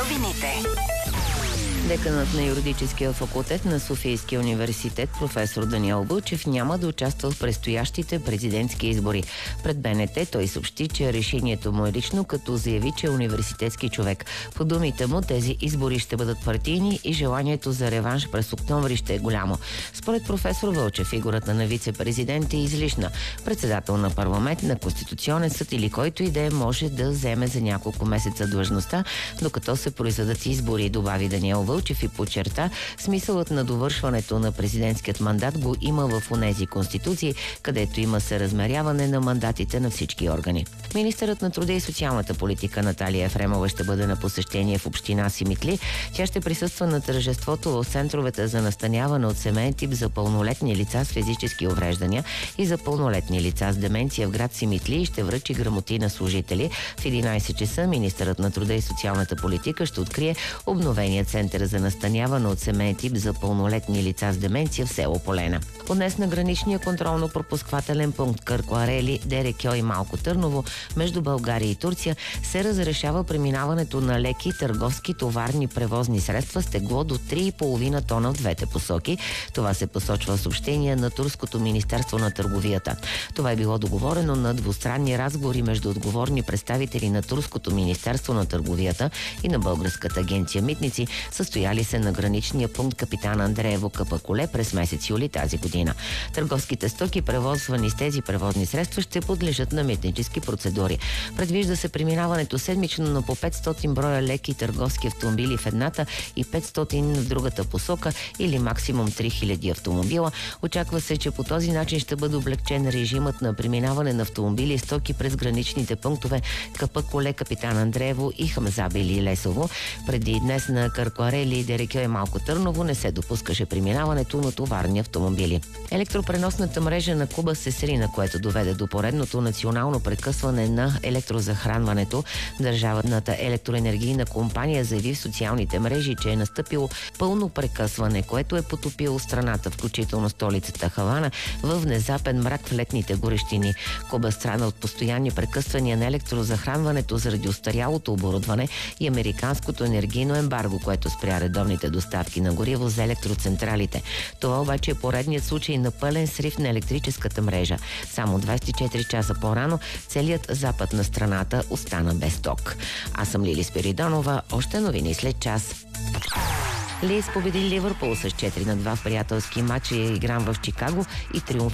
новините. Деканът на юридическия факултет на Софийския университет професор Даниел Вълчев няма да участва в предстоящите президентски избори. Пред БНТ той съобщи, че решението му е лично, като заяви, че е университетски човек. По думите му, тези избори ще бъдат партийни и желанието за реванш през октомври ще е голямо. Според професор Вълчев, фигурата на вице-президент е излишна. Председател на парламент, на Конституционен съд или който и да е може да вземе за няколко месеца длъжността, докато се произведат избори, добави Даниел Вълчев и подчерта, смисълът на довършването на президентският мандат го има в онези конституции, където има съразмеряване на мандатите на всички органи. Министърът на труда и социалната политика Наталия Ефремова ще бъде на посещение в община Симитли. Тя ще присъства на тържеството в центровете за настаняване от семейен тип за пълнолетни лица с физически увреждания и за пълнолетни лица с деменция в град Симитли и ще връчи грамоти на служители. В 11 часа министърът на труда и социалната политика ще открие обновения център за настаняване от семейен тип за пълнолетни лица с деменция в село Полена. От днес на граничния контролно-пропусквателен пункт Къркоарели, Дерекьо и Малко Търново между България и Турция се разрешава преминаването на леки търговски товарни превозни средства с тегло до 3,5 тона в двете посоки. Това се посочва в съобщение на Турското министерство на търговията. Това е било договорено на двустранни разговори между отговорни представители на Турското министерство на търговията и на Българската агенция Митници, състояли се на граничния пункт Капитан Андреево Капаколе през месец юли тази година. Търговските стоки, превозвани с тези превозни средства, ще подлежат на митнически процедури. Предвижда се преминаването седмично на по 500 броя леки търговски автомобили в едната и 500 в другата посока или максимум 3000 автомобила. Очаква се, че по този начин ще бъде облегчен режимът на преминаване на автомобили и стоки през граничните пунктове Капаколе, Капитан Андреево и Хамзабели и Лесово. Преди днес на Къркоарели, Дерекьо и Малко Търново не се допускаше преминаването на товарни автомобили. Електропреносната мрежа на Куба се срина, което доведе до поредното национално прекъсване на електрозахранването. Държавната електроенергийна компания заяви в социалните мрежи, че е настъпило пълно прекъсване, което е потопило страната, включително столицата Хавана, в внезапен мрак в летните горещини. Куба страда от постоянни прекъсвания на електрозахранването заради остарялото оборудване и американското енергийно ембарго, което спря редовните доставки на гориво за електроцентралите. Това обаче е поредният случай на пълен срив на електрическата мрежа. Само 24 часа по-рано целият запад на страната остана без ток. Аз съм Лили Спиридонова. Още новини след час. Лийс победи Ливърпул с 4-2 в приятелски матч и е игран в Чикаго и триумф